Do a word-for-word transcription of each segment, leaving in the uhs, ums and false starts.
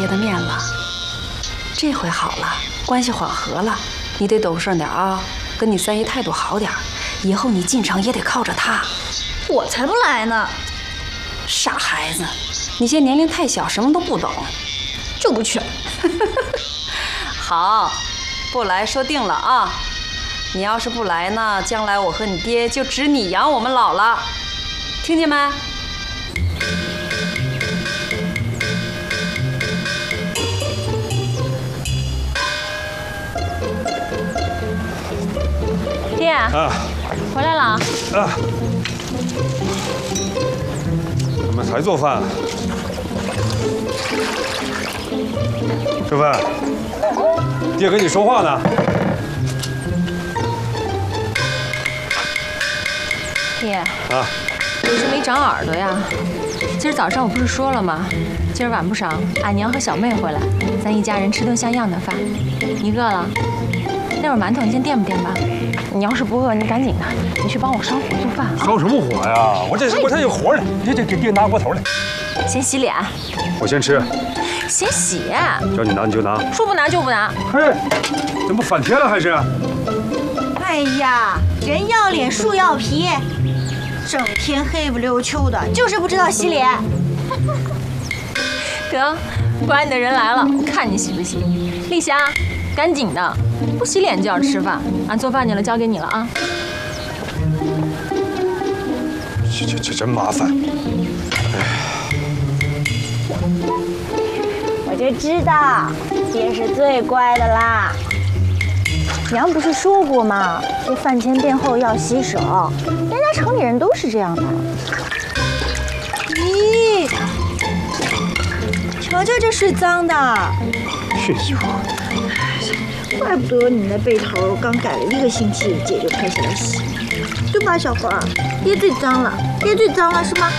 爹的面了。这回好了，关系缓和了，你得懂事点啊，跟你三姨态度好点，以后你进城也得靠着她。 我才不来呢！ 傻孩子，你现在年龄太小，什么都不懂， 就不去。 好，不来说定了啊！你要是不来呢，将来我和你爹就指你养我们老了，听见没？ 爹，啊，回来了。 啊，怎么才做饭？淑芬，爹跟你说话呢。 爹， 啊， 你是没长耳朵呀？今儿早上我不是说了吗？今儿晚不晌，俺娘和小妹回来，咱一家人吃顿像样的饭。你饿了？那会儿馒头你先垫吧垫吧。你要是不饿，你赶紧的，你去帮我烧火做饭啊！ 烧什么火呀？我这我这有活呢，你这给爹拿锅头来。 先洗脸。 我先吃。 先洗。 叫你拿你就拿。 说不拿就不拿。 嘿，怎么反天了还是？ 哎呀，人要脸树要皮，整天黑不溜秋的，就是不知道洗脸。 得，乖，你的人来了，我看你洗不洗。丽霞，赶紧的。不洗脸就要吃饭，俺做饭去了，交给你了啊！ 这这这真麻烦。哎， 我就知道，爹是最乖的啦。娘不是说过吗？这饭前便后要洗手，人家城里人都是这样的。咦，瞧瞧这水脏的。 去你妈！ 怪不得你那背头刚改了一个星期，姐就开始来洗，对吧，小花？爹最脏了，爹最脏了是吗？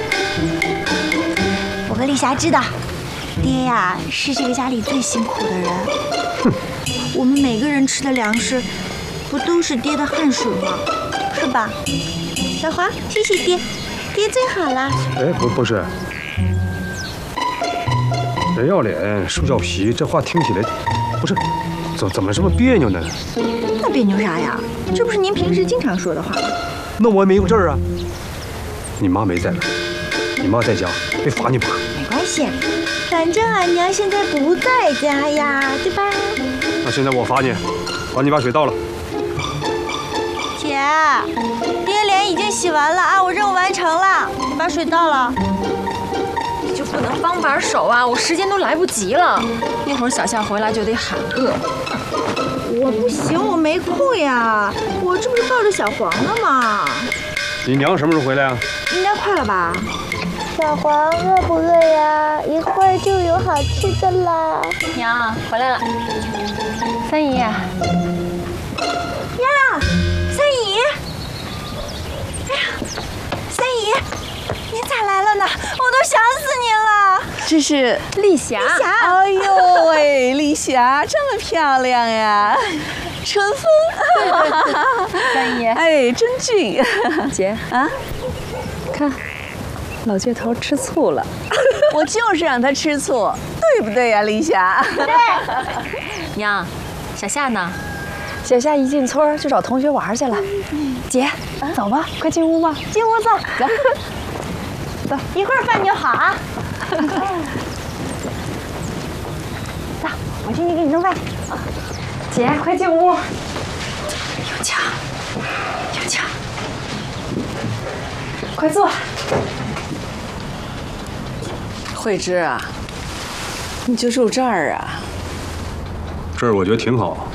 我和丽霞知道，爹呀是这个家里最辛苦的人。哼，我们每个人吃的粮食，不都是爹的汗水吗？是吧？小花，谢谢爹，爹最好了。 哎，不不是，人要脸，树要皮，这话听起来不是。怎怎么这么别扭呢？ 那别扭啥呀？这不是您平时经常说的话吗？ 那我也没有这儿啊。你妈没在这儿，你妈在家，被罚你不可。 没关系，反正俺娘现在不在家呀，对吧？ 那现在我罚你，罚你把水倒了。 姐，爹脸已经洗完了啊，我任务完成了，你把水倒了。 就不能帮把手啊！我时间都来不及了。那会儿小夏回来就得喊饿。 我不行，我没空呀，我这不是抱着小黄呢吗？ 你娘什么时候回来啊？ 应该快了吧？小黄饿不饿呀？一会儿就有好吃的啦。 娘回来了。三姨。呀， 三姨！哎呀，三姨！你咋来了呢？我都想死你了。 这是丽霞。 丽霞， 哎呦喂，丽霞这么漂亮呀！春风。 对对对，三姨。 哎，真俊。 姐啊， 看，老倔头吃醋了。 我就是让他吃醋，对不对呀，丽霞？ 对。 娘，小夏呢？ 小夏一进村就找同学玩去了。姐，走吧，快进屋吧。 进屋走。 走。 走，一会儿饭就好啊。走，我进去给你弄饭。 姐，快进屋。有枪，有枪，快坐。 慧芝啊，你就住这儿啊？ 这儿我觉得挺好。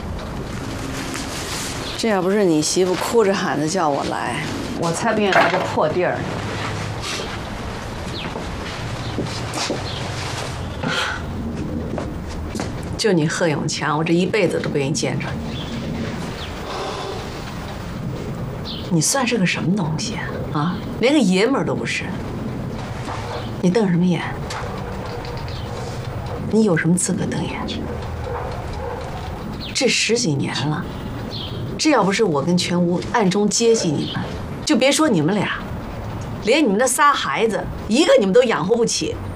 这要不是你媳妇哭着喊着叫我来，我才不愿意来这破地儿呢。就你贺永强，我这一辈子都不愿意见着你。你算是个什么东西啊？啊，连个爷们儿都不是。你瞪什么眼？你有什么资格瞪眼？这十几年了，这要不是我跟全屋暗中接济你们，就别说你们俩，连你们的仨孩子，一个你们都养活不起。